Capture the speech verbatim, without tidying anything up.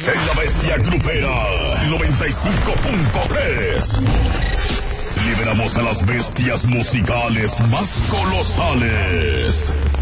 En la bestia grupera noventa y cinco punto tres. Liberamos a las bestias musicales más colosales.